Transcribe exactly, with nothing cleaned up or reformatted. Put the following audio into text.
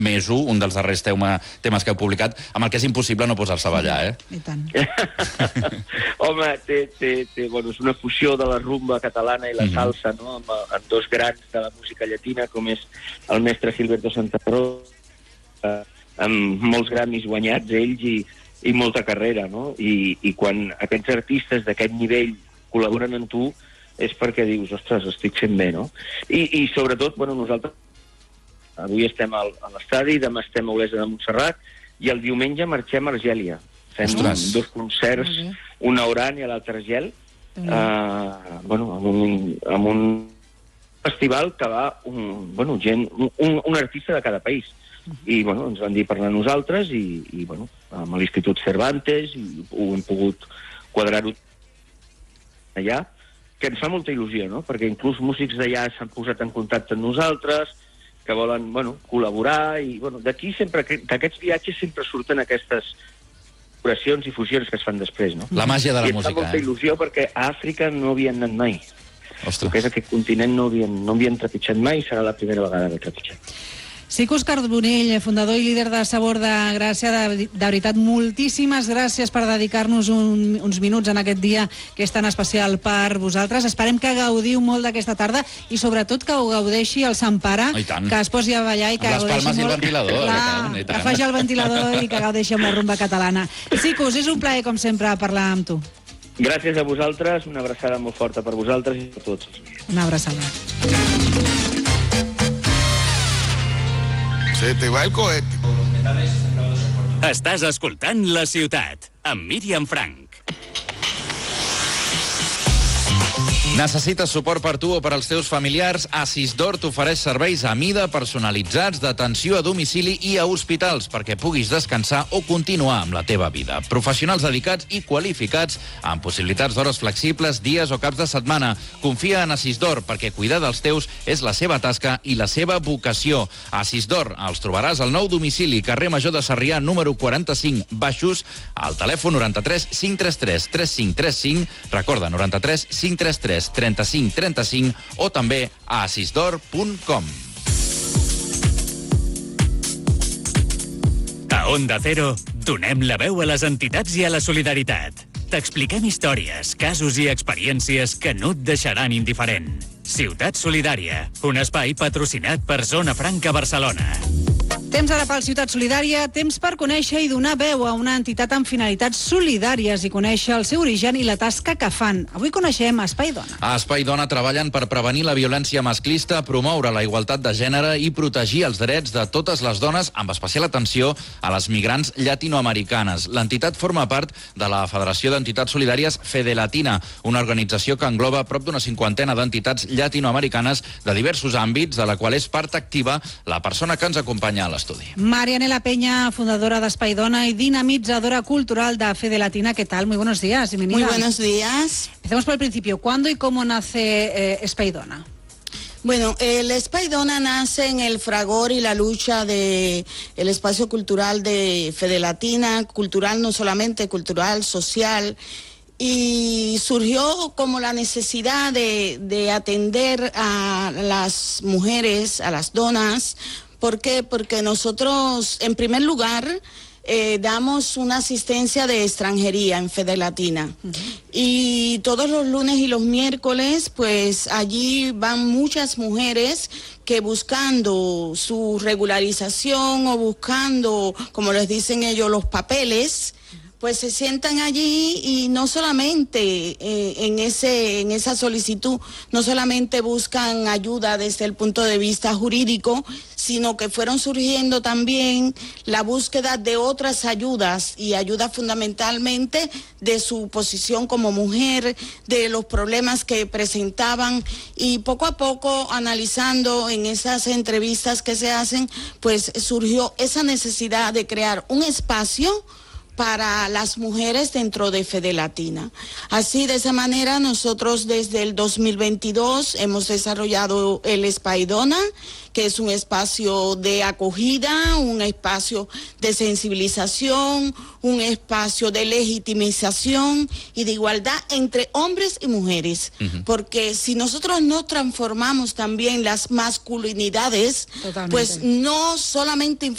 més un, un dels darrers tema, temes que heu publicat, amb el que és impossible no posar-se a ballar, eh? I tant. Home, té, té, té, bueno, és una fusió de la rumba catalana i la salsa, no? amb, amb dos grans de la música llatina, com és el mestre Gilberto Santa Rosa, amb molts gramis guanyats, ells, i, i molta carrera, no? I, i quan aquests artistes d'aquest nivell col·laboren amb tu, és perquè dius, ostres, estic fent bé, no? I, i sobretot, bueno, nosaltres avui estem al, a l'estadi, demà estem a Olesa de Montserrat, i el diumenge marxem a Argèlia. Fem Ostres. dos concerts, un a Oran i l'altre a Argel, uh, bueno, amb un, amb un festival que va un, bueno, gent, un, un artista de cada país. I bueno, ens van dir per a nosaltres, i, i bueno, amb l'Institut Cervantes, i ho hem pogut quadrar-ho allà, que ens fa molta il·lusió, no? Perquè inclús músics d'allà s'han posat en contacte amb nosaltres, que volen, bueno, col·laborar, i bueno, d'aquí sempre, d'aquests viatges sempre surten aquestes col·laboracions i fusions que es fan després, no? La màgia de la I música, I em fa molta eh? il·lusió perquè a Àfrica no havien anat mai. Ostres. El que és aquest continent no havien, no havien trepitjat mai, serà la primera vegada que trepitjat. Sicus Carbonell, fundador i líder de Sabor de Gràcia, de, de veritat, moltíssimes gràcies per dedicar-nos un, uns minuts en aquest dia que és tan especial per vosaltres. Esperem que gaudiu molt d'aquesta tarda i sobretot que ho gaudeixi el Sant Pare, oh, que es posi a ballar i que amb les palmes gaudeixi i el molt... ventilador. Clar, i tant, i tant. que faci el ventilador i que gaudeixi amb la rumba catalana. Sicus, és un plaer, com sempre, parlar amb tu. Gràcies a vosaltres, una abraçada molt forta per vosaltres i per tots. Una abraçada. Se te va el cohete. Estàs escoltant La Ciutat, amb Míriam Frank. Necessites suport per tu o per als teus familiars? Assisdor t'ofereix serveis a mida personalitzats d'atenció a domicili i a hospitals perquè puguis descansar o continuar amb la teva vida. Professionals dedicats i qualificats amb possibilitats d'hores flexibles, dies o caps de setmana. Confia en Assisdor perquè cuidar dels teus és la seva tasca i la seva vocació. Assisdor els trobaràs al nou domicili, carrer Major de Sarrià, número quaranta-cinc, Baixos, al telèfon noranta-tres cinc tres tres tres cinc tres cinc, recorda, noranta-tres cinc tres tres trenta-cinc trenta-cinc, o també a assisdor punt com. A Onda Cero donem la veu a les entitats i a la solidaritat. T'expliquem històries, casos i experiències que no et deixaran indiferent. Ciutat Solidària, un espai patrocinat per Zona Franca Barcelona. Temps ara pel Ciutat Solidària, temps per conèixer i donar veu a una entitat amb finalitats solidàries i conèixer el seu origen i la tasca que fan. Avui coneixem Espai Dona. A Espai Dona treballen per prevenir la violència masclista, promoure la igualtat de gènere i protegir els drets de totes les dones, amb especial atenció a les migrants llatinoamericanes. L'entitat forma part de la Federació d'Entitats Solidàries Fedelatina, una organització que engloba prop d'una cinquantena d'entitats llatinoamericanes de diversos àmbits, de la qual és part activa la persona que ens acompanya a l'estudi. Marianela Peña, fundadora de Espai Dona y dinamizadora cultural de Fedelatina. ¿Qué tal? Muy buenos días, bienvenida. Muy buenos días. Empecemos por el principio. ¿Cuándo y cómo nace eh, Espai Dona? Bueno, el Espai Dona nace en el fragor y la lucha del espacio cultural de Fedelatina, cultural no solamente, cultural, social, y surgió como la necesidad de, de atender a las mujeres, a las donas. ¿Por qué? Porque nosotros, en primer lugar, eh, damos una asistencia de extranjería en Fedelatina. Uh-huh. Y todos los lunes y los miércoles, pues allí van muchas mujeres que buscando su regularización o buscando, como les dicen ellos, los papeles, pues se sientan allí y no solamente eh, en, ese, en esa solicitud, no solamente buscan ayuda desde el punto de vista jurídico, sino que fueron surgiendo también la búsqueda de otras ayudas y ayudas fundamentalmente de su posición como mujer, de los problemas que presentaban, y poco a poco analizando en esas entrevistas que se hacen, pues surgió esa necesidad de crear un espacio para las mujeres dentro de Fedelatina. Así, de esa manera, nosotros desde el dos mil veintidós hemos desarrollado el Espai Dona, que es un espacio de acogida, un espacio de sensibilización, un espacio de legitimización y de igualdad entre hombres y mujeres. Uh-huh. Porque si nosotros no transformamos también las masculinidades, totalmente, pues no solamente